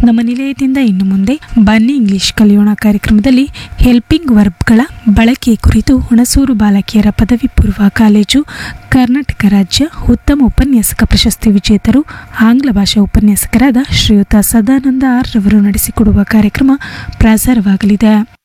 ನಮ್ಮ ನಿಲಯದಿಂದ ಇನ್ನು ಮುಂದೆ ಬನ್ನಿ ಇಂಗ್ಲಿಷ್ ಕಲಿಯೋಣ ಕಾರ್ಯಕ್ರಮದಲ್ಲಿ ಹೆಲ್ಪಿಂಗ್ ವರ್ಬ್ಗಳ ಬಳಕೆ ಕುರಿತು ಹುಣಸೂರು ಬಾಲಕಿಯರ ಪದವಿ ಪೂರ್ವ ಕಾಲೇಜು ಕರ್ನಾಟಕ ರಾಜ್ಯ ಉತ್ತಮ ಉಪನ್ಯಾಸಕ ಪ್ರಶಸ್ತಿ ವಿಜೇತರು ಆಂಗ್ಲ ಭಾಷಾ ಉಪನ್ಯಾಸಕರಾದ ಶ್ರೀಯುತ ಸದಾನಂದ ಆರ್ ರವರು ನಡೆಸಿಕೊಡುವ ಕಾರ್ಯಕ್ರಮ ಪ್ರಸಾರವಾಗಲಿದೆ.